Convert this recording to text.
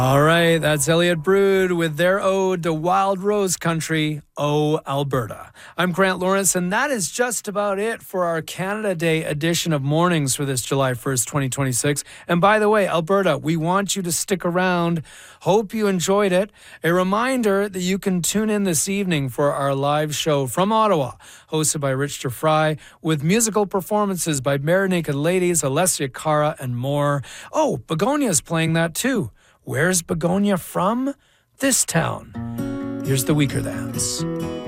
All right, that's Elliott Brood with their ode to Wild Rose Country, Oh Alberta. I'm Grant Lawrence, and that is just about it for our Canada Day edition of Mornings for this July 1st, 2026. And by the way, Alberta, we want you to stick around. Hope you enjoyed it. A reminder that you can tune in this evening for our live show from Ottawa, hosted by Rich DeFry, with musical performances by Bare Naked Ladies, Alessia Cara, and more. Oh, Begonia's playing that too. Where's Begonia from? This town. Here's the Weaker Dance.